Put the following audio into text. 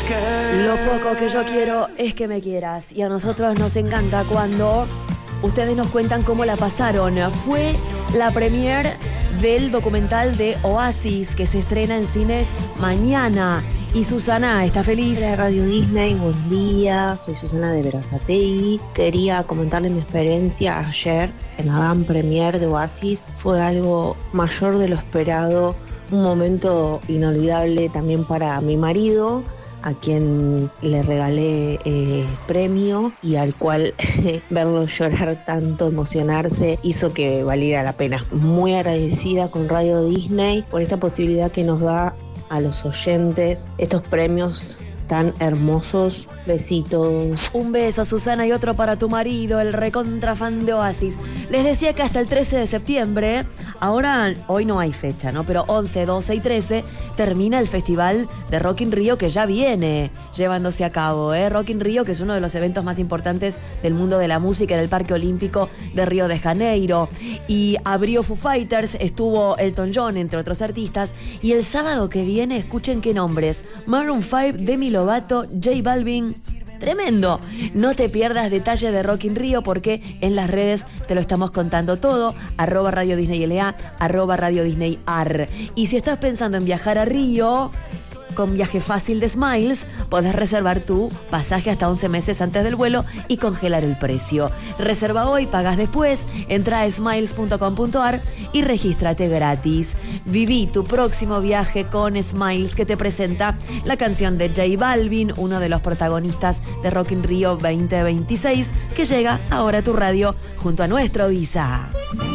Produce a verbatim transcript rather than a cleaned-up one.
Lo poco que yo quiero es que me quieras. Y a nosotros nos encanta cuando ustedes nos cuentan cómo la pasaron. Fue la premier del documental de Oasis que se estrena en cines mañana. Y Susana está feliz. Hola Radio Disney, buen día. Soy Susana de Berazategui. Quería comentarles mi experiencia ayer en la gran premier de Oasis. Fue algo mayor de lo esperado. Un momento inolvidable también para mi marido, a quien le regalé eh, premio y al cual verlo llorar tanto, emocionarse, hizo que valiera la pena. Muy agradecida con Radio Disney por esta posibilidad que nos da a los oyentes estos premios tan hermosos. Besitos. Un beso, Susana, y otro para tu marido, el recontra fan de Oasis. Les decía que hasta el trece de septiembre, ahora, hoy no hay fecha, ¿no? Pero once, doce y trece termina el Festival de Rock in Rio, que ya viene llevándose a cabo, ¿eh? Rock in Rio, que es uno de los eventos más importantes del mundo de la música en el Parque Olímpico de Río de Janeiro. Y abrió Foo Fighters, estuvo Elton John, entre otros artistas. Y el sábado que viene, escuchen qué nombres: Maroon cinco, Demi Lovato, J Balvin. Tremendo. No te pierdas detalles de Rock in Rio porque en las redes te lo estamos contando todo. Arroba Radio Disney L A, arroba Radio Disney Ar. Y si estás pensando en viajar a Río, con Viaje Fácil de Smiles, podés reservar tu pasaje hasta once meses antes del vuelo y congelar el precio. Reserva hoy, pagas después, entra a smiles punto com punto ar y regístrate gratis. Viví tu próximo viaje con Smiles, que te presenta la canción de J Balvin, uno de los protagonistas de Rock in Rio veinte veintiséis, que llega ahora a tu radio junto a nuestro Visa.